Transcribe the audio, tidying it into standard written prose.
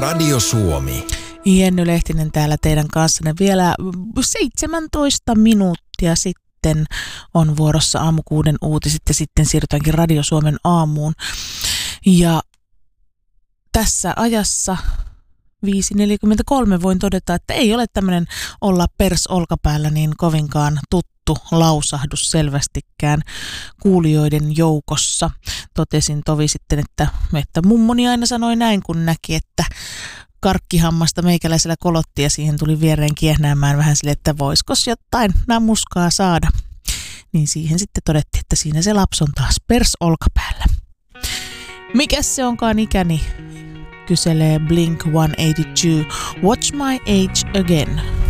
Radio Suomi. Jenny Lehtinen täällä teidän kanssanne. Vielä 17 minuuttia sitten on vuorossa aamukuuden uutiset ja sitten siirrytäänkin Radio Suomen aamuun. Ja tässä ajassa 5.43 voin todeta, että ei ole tämmöinen olla pers olkapäällä niin kovinkaan tuttu lausahdus selvästikään kuulijoiden joukossa. Totesin tovi sitten, että mummoni aina sanoi näin, kun näki, että karkkihammasta meikäläisellä kolotti ja siihen tuli viereen kiehnäämään vähän sille, että voisikos jotain namuskaa saada. Niin siihen sitten todettiin, että siinä se lapsi on taas pers olkapäällä. Mikäs se onkaan ikäni? Kyselee Blink-182. Watch my age again.